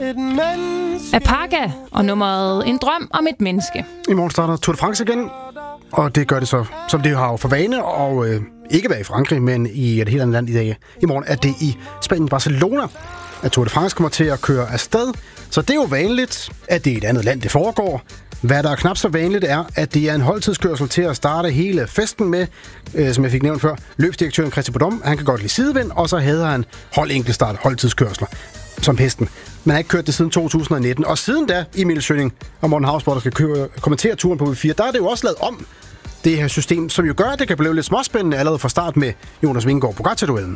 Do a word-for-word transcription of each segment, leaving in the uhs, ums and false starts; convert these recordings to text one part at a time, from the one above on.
Apaga og nummeret En drøm om et menneske. I morgen starter Tour de France igen, og det gør det så, som det har jo for vane, og øh, ikke være i Frankrig, men i et helt andet land i dag. I morgen er det i Spanien, Barcelona, at Tour de France kommer til at køre afsted. Så det er jo vanligt, at det er et andet land, det foregår. Hvad der er knap så vanligt er, at det er en holdtidskørsel til at starte hele festen med, øh, som jeg fik nævnt før, løbsdirektøren Christian Prudhomme. Han kan godt lide sidevind, og så havde han holdenkeltstart holdtidskørsler som pesten. Man har ikke kørt det siden to tusind nitten, og siden da, Emil Schønning og Morten Hausborg, der skal køre, kommentere turen på V fire, der er det jo også lavet om, det her system, som jo gør, at det kan blive lidt småspændende allerede fra start med Jonas Vingegaard på Pogacar-duellen.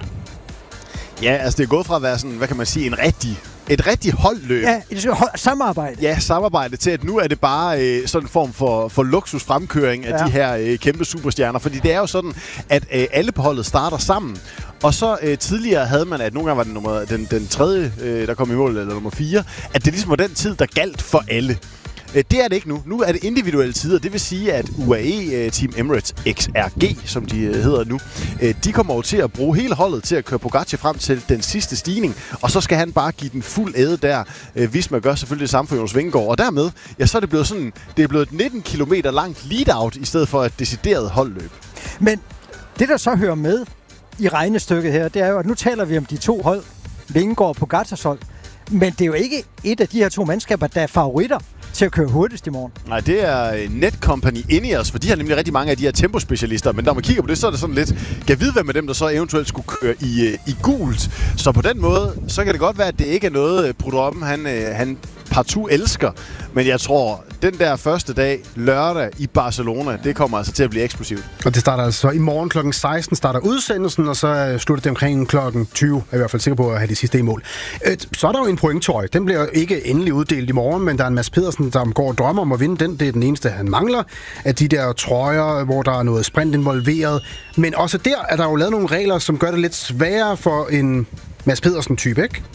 Ja, altså det er gået fra at være sådan, hvad kan man sige, en rigtig, et rigtig holdløb. Ja, et hold, samarbejde. Ja, samarbejde til, at nu er det bare øh, sådan en form for, for luksusfremkøring af ja. de her øh, kæmpe superstjerner. Fordi det er jo sådan, at øh, alle på holdet starter sammen. Og så øh, tidligere havde man, at nogle gange var det nummer, den, den tredje, øh, der kom i mål, eller nummer fire, at det ligesom var den tid, der galt for alle. Det er det ikke nu. Nu er det individuelle tider. Det vil sige, at U A E Team Emirates X R G, som de hedder nu, de kommer jo til at bruge hele holdet til at køre Pogacar frem til den sidste stigning. Og så skal han bare give den fuld æde der. Visma gør selvfølgelig det samme for Jonas Vingegaard. Og dermed, ja, så er det blevet sådan, det er blevet et nitten kilometer langt lead-out, i stedet for et decideret holdløb. Men det, der så hører med i regnestykket her, det er jo, at nu taler vi om de to hold, Vingegaard og Pogacars hold. Men det er jo ikke et af de her to mandskaber, der er favoritter til at køre hurtigst i morgen. Nej, det er Netcompany Ineos, for de har nemlig rigtig mange af de her tempospecialister, men når man kigger på det, så er det sådan lidt, kan vide, hvad med dem, der så eventuelt skulle køre i, i gult. Så på den måde, så kan det godt være, at det ikke er noget, Prudhomme, han, han partout elsker, men jeg tror, den der første dag, lørdag i Barcelona, det kommer altså til at blive eksplosivt. Og det starter altså i morgen klokken seksten starter udsendelsen, og så slutter det omkring klokken tyve. Jeg er i hvert fald sikker på at have det sidste i mål. Så er der jo en pointtrøje. Den bliver ikke endelig uddelt i morgen, men der er en Mads Pedersen, der går og drømmer om at vinde den. Det er den eneste, han mangler af de der trøjer, hvor der er noget sprint involveret. Men også der er der jo lavet nogle regler, som gør det lidt sværere for en Mads Pedersen-type, ikke?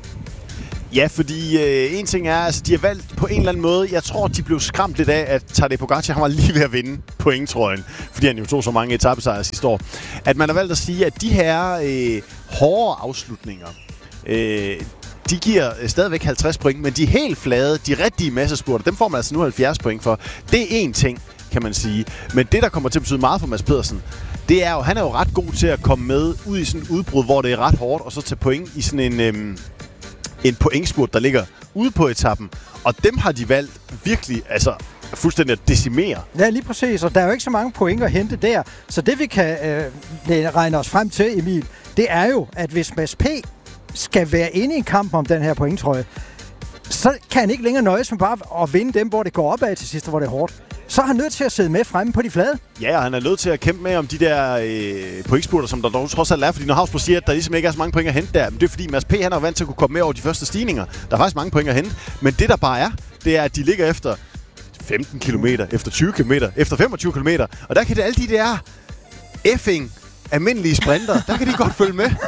Ja, fordi øh, en ting er, altså de har valgt på en eller anden måde, jeg tror, de blev skræmt lidt af, at Tadej Pogacar, han var lige ved at vinde pointtrøjen, fordi han jo tog så mange etapesejre sidste år. At man har valgt at sige, at de her øh, hårde afslutninger, øh, de giver stadigvæk halvtreds point, men de helt flade, de rigtige massespurter, dem får man altså nu halvfjerds point for. Det er én ting, kan man sige. Men det, der kommer til at betyde meget for Mads Pedersen, det er jo, han er jo ret god til at komme med ud i sådan et udbrud, hvor det er ret hårdt, og så tage point i sådan en... Øh, en pointspurt, der ligger ude på etappen. Og dem har de valgt virkelig, altså fuldstændig at decimere. Ja, lige præcis. Og der er jo ikke så mange point at hente der. Så det vi kan øh, regne os frem til, Emil, det er jo, at hvis Mads P. skal være inde i en kamp om den her pointtrøje, så kan han ikke længere nøjes med bare at vinde dem, hvor det går opad til sidst, hvor det er hårdt. Så er han nødt til at sidde med fremme på de flade. Ja, og han er nødt til at kæmpe med om de der øh, pointspurter, som der dog trods alt er. Fordi når Hausborg siger, at der ligesom ikke er så mange point at hente der, men det er fordi Mads P. han er vant til at kunne komme med over de første stigninger. Der er faktisk mange point at hente. Men det der bare er, det er, at de ligger efter femten kilometer, efter tyve kilometer, efter femogtyve kilometer. Og der kan det alle de der effing almindelige sprinter, der kan de godt følge med.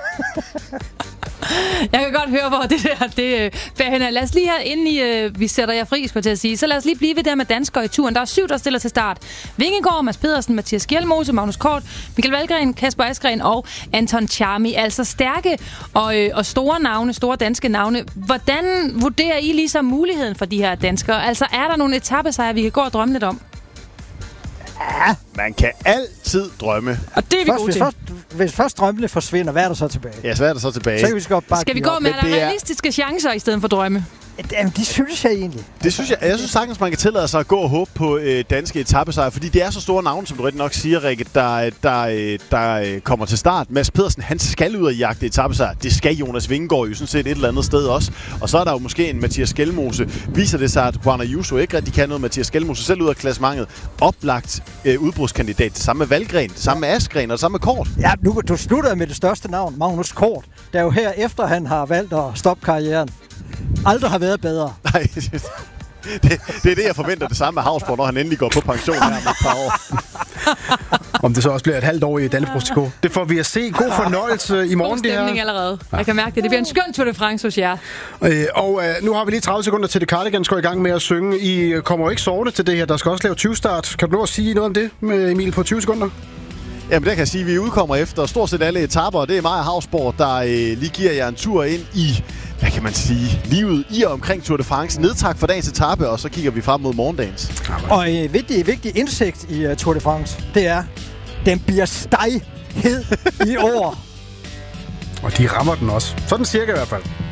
Jeg kan godt høre, hvor det der det bærer hen. Lad os lige her, inden I, uh, vi sætter jer fri, skulle jeg til at sige, så lad os lige blive ved der med danskere i turen. Der er syv, der stiller til start. Vingegaard, Mads Pedersen, Mathias Gjelmose, Magnus Kort, Michael Valgren, Kasper Asgreen og Anton Tjami. Altså stærke og, øh, og store navne, store danske navne. Hvordan vurderer I ligesom muligheden for de her danskere? Altså er der nogle etapesejre, vi kan gå og drømme lidt om? Ja, man kan altid drømme. Og det er vi først, gode hvis, til. først, hvis først drømmene forsvinder, hvad er der så tilbage? Ja, så er der så tilbage. Så kan vi skal, bare skal vi gå med, at der er realistiske chancer i stedet for drømme? Jamen, det synes jeg egentlig. Det synes jeg, jeg synes sagtens, man kan tillade sig at gå og håbe på øh, danske etapesejre, fordi det er så store navne, som du rigtig nok siger, Rikke, der, der, der kommer til start. Mads Pedersen, han skal ud og jagte etapesejre. Det skal Jonas Vingegaard jo sådan set et eller andet sted også. Og så er der jo måske en Mathias Gjelmose. Viser det sig, at Juan Ayuso ikke rigtig kan noget. Mathias Gjelmose selv ud af klassementet. Oplagt øh, udbrudskandidat. Det samme med Valgren, det samme med Asgreen og det samme med Kort. Ja, nu du slutter med det største navn, Magnus Kort. Der er jo her, efter han har valgt at stoppe karrieren, aldrig har været bedre. Nej, det, det er det, jeg forventer det samme med Hausborg, når han endelig går på pension her om et par år. Om det så også bliver et halvt år i Dannebrogs trikot. Det får vi at se. God fornøjelse i morgen. God stemning allerede. Jeg kan mærke det. Det bliver en skøn Tour de France hos jer. Øh, og øh, nu har vi lige tredive sekunder til det Cardigans går i gang med at synge. I kommer jo ikke sovende til det her. Der skal også lave tyve start. Kan du nå at sige noget om det, med Emil, på tyve sekunder? Jamen, der kan jeg sige, at vi udkommer efter stort set alle etaper, og det er mig og Hausborg, der øh, lige giver jer en tur ind i hvad kan man sige, livet i og omkring Tour de France. Nedtak for dagens etape, og så kigger vi frem mod morgendagens. Og en vigtig, vigtig indsigt i uh, Tour de France, det er, den bliver stejhed i år. Og de rammer den også. Sådan cirka i hvert fald.